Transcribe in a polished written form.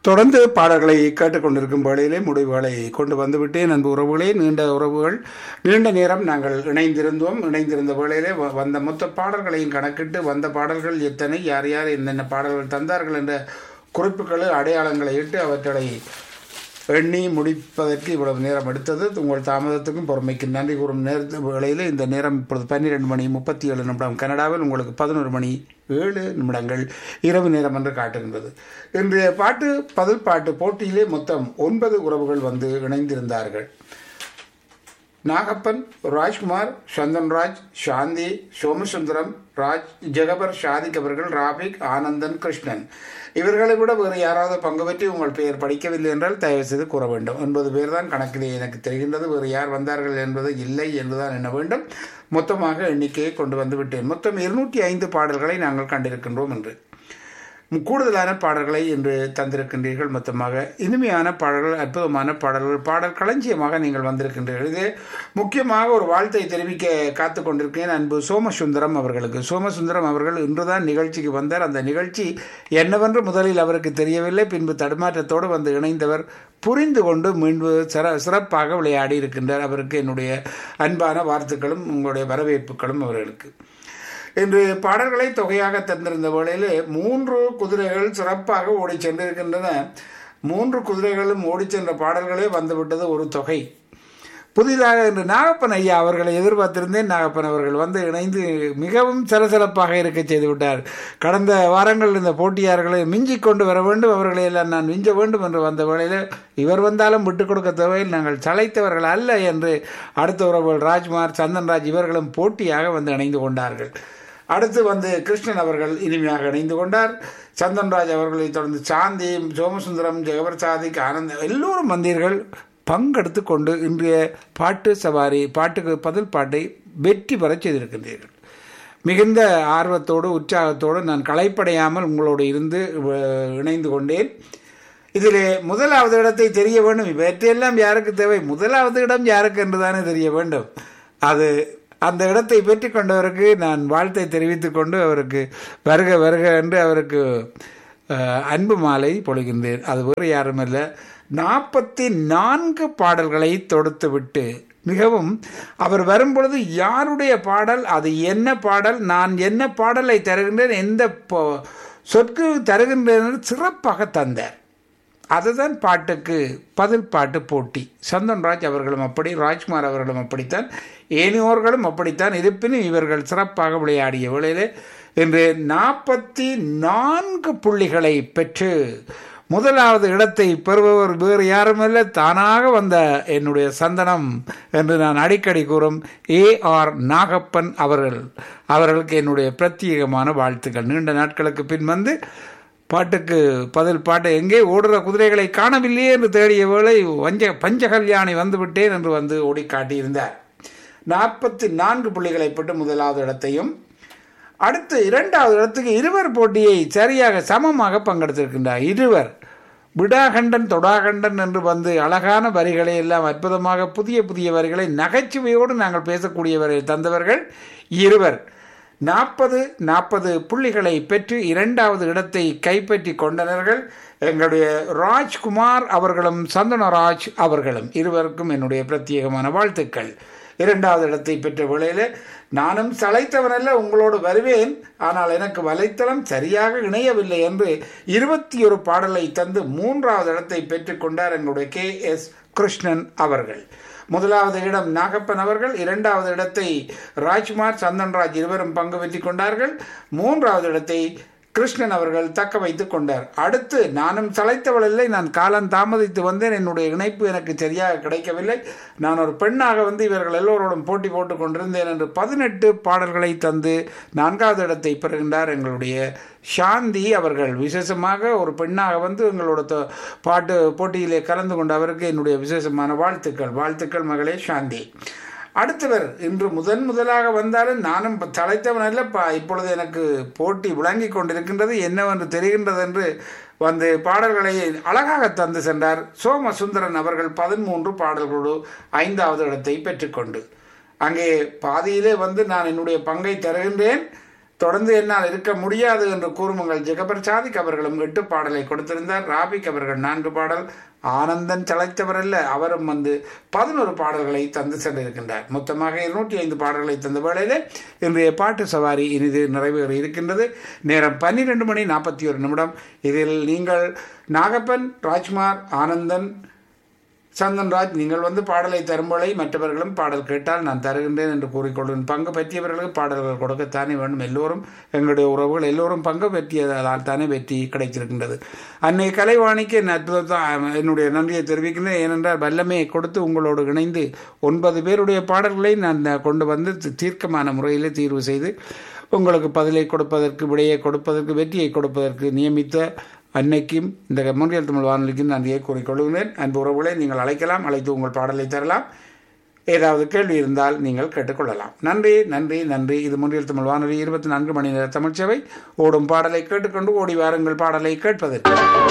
தொடர்ந்து பாடல்களை கேட்டுக்கொண்டிருக்கும் வேளையிலே முடிவுகளை கொண்டு வந்துவிட்டேன். அன்பு உறவுகளே, நீண்ட உறவுகள், நீண்ட நேரம் நாங்கள் இணைந்திருந்த வேளையிலே வந்த மொத்த பாடல்களையும் கணக்கிட்டு வந்த பாடல்கள் எத்தனை, யார் யார் என்னென்ன பாடல்கள் தந்தார்கள் என்ற குறிப்புகளை அடையாளங்களை இட்டு அவற்றை எண்ணி முடிப்பதற்கு இவ்வளவு நேரம் எடுத்தது. உங்கள் தாமதத்துக்கும் பொறுமைக்கு நன்றி கூறும் வேளையில் இந்த நேரம் இப்பொழுது 12:37 கனடாவில் உங்களுக்கு 11:07 இரவு நேரம் என்று காட்டுகின்றது. இன்றைய பாட்டு பதில் பாட்டு போட்டியிலே மொத்தம் 9 உறவுகள் வந்து இணைந்திருந்தார்கள். நாகப்பன், ராஜ்குமார், சந்தன்ராஜ், சாந்தி, சோமசுந்தரம், ஜெகபர், ஷாதிக் அவர்கள், ராபிக், ஆனந்தன், கிருஷ்ணன். இவர்களை விட வேறு யாராவது பங்கு பெற்றி உங்கள் பெயர் படிக்கவில்லை என்றால் தயவு செய்து கூற வேண்டும். 9 பேர் தான் கணக்கிலே எனக்கு தெரிகின்றது. வேறு யார் வந்தார்கள் என்பது இல்லை என்றுதான் எண்ண வேண்டும். மொத்தமாக எண்ணிக்கையை கொண்டு வந்து விட்டேன். மொத்தம் 205 பாடல்களை நாங்கள் கண்டிருக்கின்றோம் என்று. கூடுதலான பாடல்களை இன்று தந்திருக்கின்றீர்கள். மொத்தமாக இனிமையான பாடல்கள், அற்புதமான பாடல்கள், பாடல் களஞ்சியமாக நீங்கள் வந்திருக்கின்றீர்கள். இது முக்கியமாக ஒரு வாழ்த்தை தெரிவிக்க காத்து கொண்டிருக்கேன் அன்பு சோமசுந்தரம் அவர்களுக்கு. சோமசுந்தரம் அவர்கள் இன்றுதான் நிகழ்ச்சிக்கு வந்தார். அந்த நிகழ்ச்சி என்னவென்று முதலில் அவருக்கு தெரியவில்லை. பின்பு தடுமாற்றத்தோடு வந்து இணைந்தவர் புரிந்து கொண்டு மீண்டும் சிறப்பாக விளையாடி இருக்கின்றார். அவருக்கு என்னுடைய அன்பான வாழ்த்துக்களும் உங்களுடைய வரவேற்புகளும் அவர்களுக்கு. இன்று பாடல்களை தொகையாக தந்திருந்த வேளையிலே 3 குதிரைகள் சிறப்பாக ஓடி சென்றிருக்கின்றன. 3 குதிரைகளும் ஓடி சென்ற பாடல்களே வந்துவிட்டது ஒரு தொகை. புதிதாக இன்று நாகப்பன் ஐயா அவர்களை எதிர்பார்த்திருந்தேன். நாகப்பன் அவர்கள் வந்து இணைந்து மிகவும் சலசலப்பாக இருக்க செய்து விட்டார். கடந்த வாரங்கள் இந்த போட்டியாளர்களை மிஞ்சி கொண்டு வர வேண்டும், அவர்களை எல்லாம் நான் மிஞ்ச வேண்டும் என்று வந்த வேளையில் இவர் வந்தாலும் விட்டுக் கொடுக்க தேவையில் நாங்கள் சளைத்தவர்கள் அல்ல என்று அடுத்த உறவுகள் ராஜ்குமார், சந்தன்ராஜ் இவர்களும் போட்டியாக வந்து இணைந்து கொண்டார்கள். அடுத்து வந்து கிருஷ்ணன் அவர்கள் இனிமையாக இணைந்து கொண்டார். சந்தன்ராஜ் அவர்களை தொடர்ந்து சாந்தி, சோமசுந்தரம், ஜெகபர், சாதிக், ஆனந்த் எல்லோரும் வந்தீர்கள். பங்கெடுத்து கொண்டு இன்றைய பாட்டு சவாரி பாட்டுக்கு பதில் பாட்டை வெற்றி பெற செய்திருக்கின்றீர்கள். மிகுந்த ஆர்வத்தோடு உற்சாகத்தோடு நான் களைப்படையாமல் உங்களோடு இருந்து இணைந்து கொண்டேன். இதிலே முதலாவது இடத்தை தெரிய வேண்டும். இவற்றையெல்லாம் யாருக்கு தேவை? முதலாவது இடம் யாருக்கு என்றுதானே தெரிய வேண்டும். அது அந்த இடத்தை பெற்று கொண்டவருக்கு நான் வாழ்த்தை தெரிவித்துக் கொண்டு அவருக்கு வருக வருக என்று அவருக்கு அன்பு மாலை பொழிகின்றேன். அது வேறு யாரும் இல்லை, 44 பாடல்களை தொடுத்து விட்டு மிகவும் அவர் வரும்பொழுது யாருடைய பாடல், அது என்ன பாடல், நான் என்ன பாடலை தருகின்றேன், எந்த சொற்கு தருகின்றேன் சிறப்பாக தந்தார். அதுதான் பாட்டுக்கு பதில் பாட்டு போட்டி. சந்தன்ராஜ் அவர்களும் அப்படி, ராஜ்குமார் அவர்களும் அப்படித்தான், ஏனையோர்களும் அப்படித்தான். இருப்பினும் இவர்கள் சிறப்பாக விளையாடிய வேளையிலே இன்று 44 புள்ளிகளை பெற்று முதலாவது இடத்தை பெறுபவர் வேறு யாருமல்ல, தானாக வந்த என்னுடைய சந்தனம் என்று நான் அடிக்கடி கூறும் AR நாகப்பன் அவர்களுக்கு என்னுடைய பிரத்யேகமான வாழ்த்துக்கள். நீண்ட நாட்களுக்கு பின் வந்து பாட்டுக்கு பதில் பாட்டை எங்கே ஓடுற குதிரைகளை காணவில்லையே என்று தேடிய வேளை பஞ்சகல்யாணி வந்து விட்டேன் என்று வந்து ஓடி காட்டியிருந்தார். 44 புள்ளிகளை பெற்று முதலாவது இடத்தையும், அடுத்து 2வது இடத்துக்கு இருவர் போட்டியை சரியாக சமமாக பங்கெடுத்திருக்கின்றார். இருவர் விடாகண்டன் தொடாகண்டன் என்று வந்து அழகான வரிகளை எல்லாம் அற்புதமாக புதிய புதிய வரிகளை நகைச்சுவையோடு நாங்கள் பேசக்கூடியவரை தந்தவர்கள் இருவர். 40 புள்ளிகளை பெற்று 2வது இடத்தை கைப்பற்றி கொண்டனர்கள் எங்களுடைய ராஜ்குமார் அவர்களும் சந்தனராஜ் அவர்களும். இருவருக்கும் என்னுடைய பிரத்யேகமான வாழ்த்துக்கள். 2வது இடத்தை பெற்ற வேளையில் நானும் சளைத்தவனல்ல, உங்களோடு வருவேன், ஆனால் எனக்கு வலைத்தளம் சரியாக இணையவில்லை என்று 21 பாடலை தந்து 3வது இடத்தை பெற்றுக்கொண்டார் எங்களுடைய KS கிருஷ்ணன் அவர்கள். முதலாவது இடம் நாகப்பன் அவர்கள், 2வது இடத்தை ராஜ்குமார், சந்தன்ராஜ் இருவரும் பங்கு பெற்றுக் கொண்டார்கள். 3வது இடத்தை கிருஷ்ணன் அவர்கள் தக்க வைத்துக் கொண்டார். அடுத்து நானும் சளைத்தவள் இல்லை, நான் காலம் தாமதித்து வந்தேன், என்னுடைய இணைப்பு எனக்கு சரியாக கிடைக்கவில்லை, நான் ஒரு பெண்ணாக வந்து இவர்கள் எல்லோரோடும் போட்டி போட்டுக் கொண்டிருந்தேன் என்று 18 பாடல்களை தந்து 4வது இடத்தை பெறுகின்றார் எங்களுடைய சாந்தி அவர்கள். விசேஷமாக ஒரு பெண்ணாக வந்து எங்களோட பாட்டு போட்டியிலே கலந்து கொண்ட அவருக்கு என்னுடைய விசேஷமான வாழ்த்துக்கள் மகளே சாந்தி. அடுத்தவர் இன்று முதலாக வந்தாலும் நானும் தலைத்தவன் அல்லப்பா, இப்பொழுது எனக்கு போட்டி விளங்கி கொண்டிருக்கின்றது, என்னவென்று தெரிகின்றது என்று வந்து பாடல்களை அழகாக தந்து சென்றார் சோமசுந்தரன் அவர்கள். 13 பாடல்களோடு 5வது இடத்தை பெற்றுக்கொண்டு அங்கே பாதியிலே வந்து நான் என்னுடைய பங்கை தருகின்றேன், தொடர்ந்து என்னால் இருக்க முடியாது என்று கூறும் உங்கள் ஜெகபர் சாதிக் அவர்களும் 8 பாடலை கொடுத்திருந்தார். ராபிக் அவர்கள் 4 பாடல். ஆனந்தன் சளைத்தவர் அல்ல, அவரும் 11 பாடல்களை தந்து சென்றிருக்கின்றார். மொத்தமாக 205 பாடல்களை தந்த வேளையிலே இன்றைய பாட்டு சவாரி இனிது நிறைவேற இருக்கின்றது. நேரம் 12:41. இதில் நீங்கள் நாகப்பன், ராஜ்குமார், ஆனந்தன், சந்தன்ராஜ் நீங்கள் பாடலை தரும்பொழுது மற்றவர்களும் பாடல் கேட்டால் நான் தருகின்றேன் என்று கூறிக்கொள்வேன். பங்கு பற்றியவர்களுக்கு பாடல்கள் கொடுக்கத்தானே வேண்டும். எல்லோரும் எங்களுடைய உறவுகள் எல்லோரும் பங்கு பற்றியதால் தானே வெற்றி கிடைத்திருக்கின்றது. அன்னை கலைவாணிக்கு என்னுடைய நன்றியை தெரிவிக்கின்றேன். ஏனென்றால் வல்லமையை கொடுத்து உங்களோடு இணைந்து 9 பேருடைய பாடல்களை நான் கொண்டு வந்து தீர்க்கமான முறையில் தீர்வு செய்து உங்களுக்கு பதிலை கொடுப்பதற்கு, விடையை கொடுப்பதற்கு, வெற்றியை கொடுப்பதற்கு நியமித்த அன்னைக்கும் இந்த மொன்றியல் தமிழ் வானொலிக்கும் நன்றியை கூறிக்கொள்கிறேன். அன்பு உறவுகளை நீங்கள் அழைக்கலாம், அழைத்து உங்கள் பாடலை தரலாம். ஏதாவது கேள்வி இருந்தால் நீங்கள் கேட்டுக்கொள்ளலாம். நன்றி நன்றி நன்றி. இது மொன்றியல் தமிழ் வானொலி 24 மணி நேர தமிழ்ச்சேவை. ஓடும் பாடலை கேட்டுக்கொண்டு ஓடி வாருங்கள் பாடலை கேட்பதற்கு.